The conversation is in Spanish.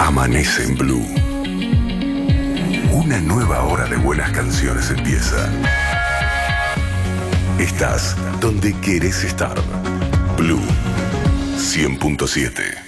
Amanece en Blue. Una nueva hora de buenas canciones empieza. Estás donde querés estar. Blue 100.7.